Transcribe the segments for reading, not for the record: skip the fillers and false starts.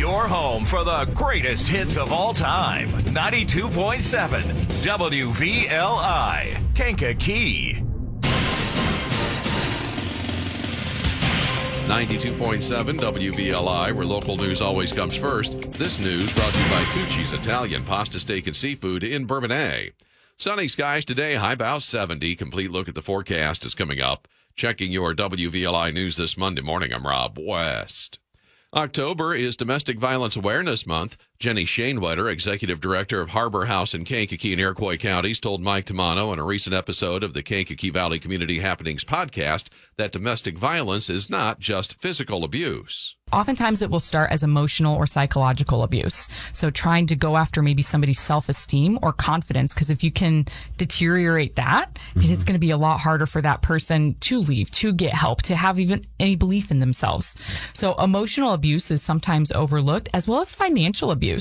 Your home for the greatest hits of all time. 92.7 WVLI, Kankakee. 92.7 WVLI, where local news always comes first. This news brought to you by Tucci's Italian Pasta, Steak, and Seafood in Bourbonnais. Sunny skies today, high about 70. Complete look at the forecast is coming up. Checking your WVLI news this Monday morning, I'm Rob West. October is Domestic Violence Awareness Month. Jenny Shanewetter, Executive Director of Harbor House in Kankakee and Iroquois counties, told Mike Tamano in a recent episode of the Kankakee Valley Community Happenings podcast that domestic violence is not just physical abuse. Oftentimes it will start as emotional or psychological abuse. So trying to go after maybe somebody's self-esteem or confidence, because if you can deteriorate that, it is going to be a lot harder for that person to leave, to get help, to have even any belief in themselves. So emotional abuse is sometimes overlooked, as well as financial abuse.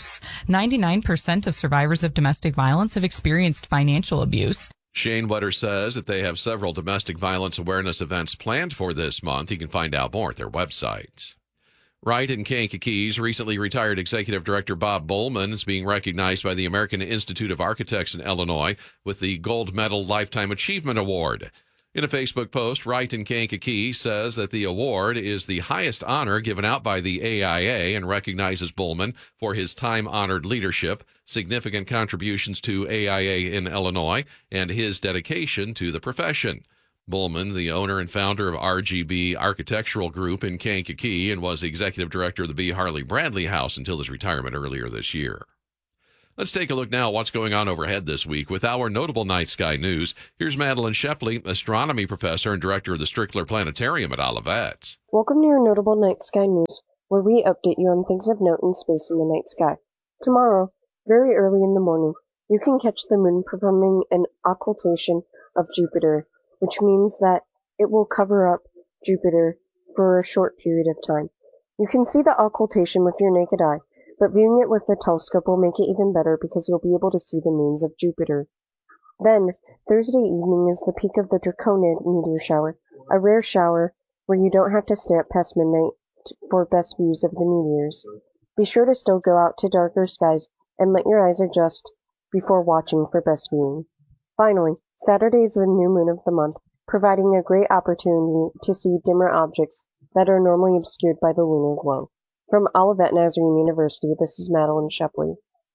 99% of survivors of domestic violence have experienced financial abuse. Shanewetter says that they have several domestic violence awareness events planned for this month. You can find out more at their website. Right in Kankakee's recently retired Executive Director Bob Bowman is being recognized by the American Institute of Architects in Illinois with the Gold Medal Lifetime Achievement Award. In a Facebook post, Right in Kankakee says that the award is the highest honor given out by the AIA and recognizes Bowman for his time-honored leadership, significant contributions to AIA in Illinois, and his dedication to the profession. Bowman, the owner and founder of RGB Architectural Group in Kankakee, and was the executive director of the B. Harley Bradley House until his retirement earlier this year. Let's take a look now at what's going on overhead this week with our notable night sky news. Here's Madeline Shepley, astronomy professor and director of the Strickler Planetarium at Olivet. Welcome to your notable night sky news, where we update you on things of note in space in the night sky. Tomorrow, very early in the morning, you can catch the moon performing an occultation of Jupiter, which means that it will cover up Jupiter for a short period of time. You can see the occultation with your naked eye, but viewing it with a telescope will make it even better because you'll be able to see the moons of Jupiter. Then, Thursday evening is the peak of the Draconid meteor shower, a rare shower where you don't have to stay up past midnight for best views of the meteors. Be sure to still go out to darker skies and let your eyes adjust before watching for best viewing. Finally, Saturday is the new moon of the month, providing a great opportunity to see dimmer objects that are normally obscured by the lunar glow. From Olivet Nazarene University, this is Madeline Shepley.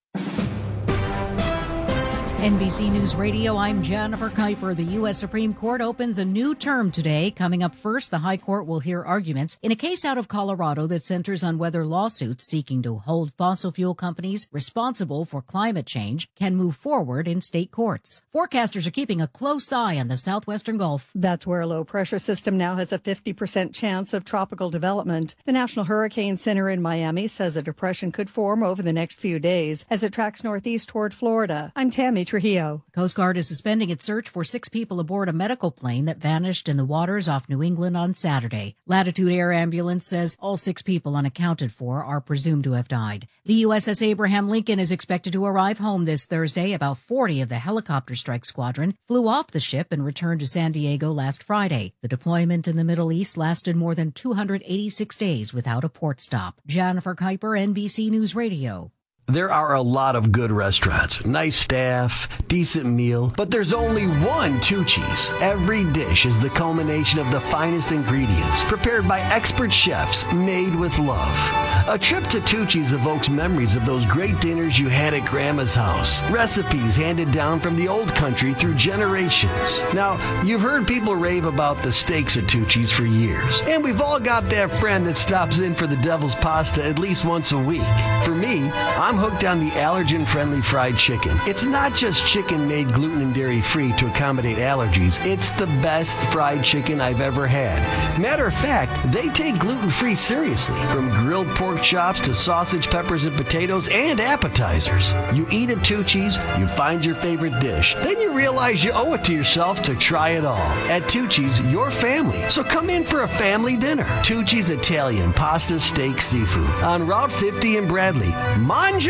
NBC News Radio, I'm Jennifer Kuiper. The U.S. Supreme Court opens a new term today. Coming up first, the High Court will hear arguments in a case out of Colorado that centers on whether lawsuits seeking to hold fossil fuel companies responsible for climate change can move forward in state courts. Forecasters are keeping a close eye on the southwestern Gulf. That's where a low-pressure system now has a 50% chance of tropical development. The National Hurricane Center in Miami says a depression could form over the next few days as it tracks northeast toward Florida. I'm Tammy Trujillo. The Coast Guard is suspending its search for 6 people aboard a medical plane that vanished in the waters off New England on Saturday. Latitude Air Ambulance says all 6 people unaccounted for are presumed to have died. The USS Abraham Lincoln is expected to arrive home this Thursday. About 40 of the helicopter strike squadron flew off the ship and returned to San Diego last Friday. The deployment in the Middle East lasted more than 286 days without a port stop. Jennifer Kuiper, NBC News Radio. There are a lot of good restaurants, nice staff, decent meal, but there's only one Tucci's. Every dish is the culmination of the finest ingredients, prepared by expert chefs, made with love. A trip to Tucci's evokes memories of those great dinners you had at Grandma's house. Recipes handed down from the old country through generations. Now, you've heard people rave about the steaks at Tucci's for years, and we've all got that friend that stops in for the devil's pasta at least once a week. For me, I'm hooked on the allergen-friendly fried chicken. It's not just chicken made gluten and dairy-free to accommodate allergies. It's the best fried chicken I've ever had. Matter of fact, they take gluten-free seriously, from grilled pork chops to sausage, peppers, and potatoes, and appetizers. You eat at Tucci's, you find your favorite dish, then you realize you owe it to yourself to try it all. At Tucci's, your family. So come in for a family dinner. Tucci's Italian Pasta, Steak, Seafood on Route 50 in Bradley. Manja.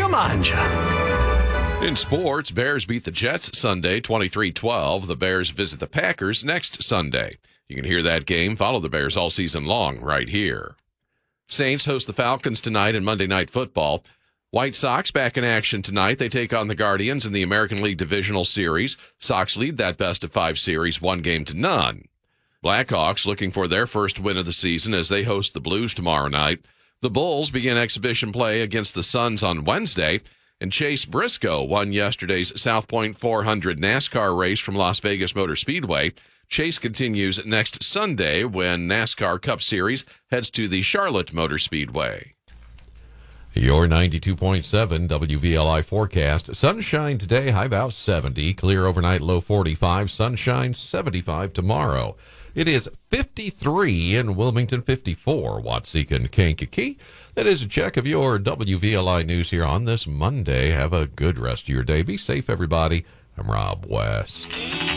In sports, Bears beat the Jets Sunday 23-12. The Bears visit the Packers next Sunday. You can hear that game, follow the Bears all season long right here. Saints host the Falcons tonight in Monday Night Football. White Sox back in action tonight. They take on the Guardians in the American League Divisional Series. Sox lead that best-of-5 series 1-0. Blackhawks looking for their first win of the season as they host the Blues tomorrow night. The Bulls begin exhibition play against the Suns on Wednesday. And Chase Briscoe won yesterday's South Point 400 NASCAR race from Las Vegas Motor Speedway. Chase continues next Sunday when NASCAR Cup Series heads to the Charlotte Motor Speedway. Your 92.7 WVLI forecast. Sunshine today, high about 70. Clear overnight, low 45. Sunshine 75 tomorrow. It is 53 in Wilmington, 54. Watseka and Kankakee. That is a check of your WVLI news here on this Monday. Have a good rest of your day. Be safe, everybody. I'm Rob West.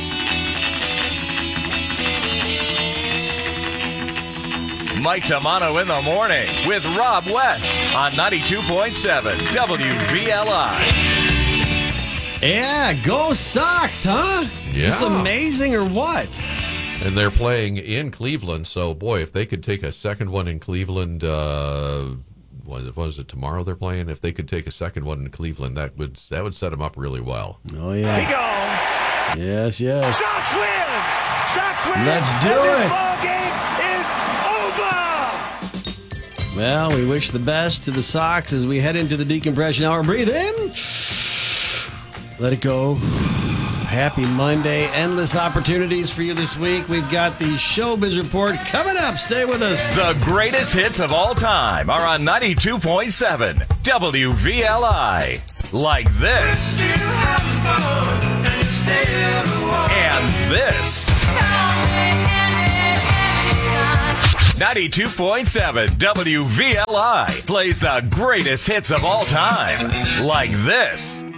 Mike Tamano in the morning with Rob West on 92.7 WVLI. Yeah, go Sox, huh? Yeah. Is this amazing or what? And they're playing in Cleveland, so boy, if they could take a second one in Cleveland, was it tomorrow they're playing? If they could take a second one in Cleveland, that would set them up really well. Oh yeah. He goes. Yes, yes. Sox win. Sox win. Let's do and it. This ball game is over. Well, we wish the best to the Sox as we head into the decompression hour. Breathe in. Let it go. Happy Monday. Endless opportunities for you this week. We've got the Showbiz Report coming up. Stay with us. The greatest hits of all time are on 92.7 WVLI. Like this. And this. 92.7 WVLI plays the greatest hits of all time. Like this.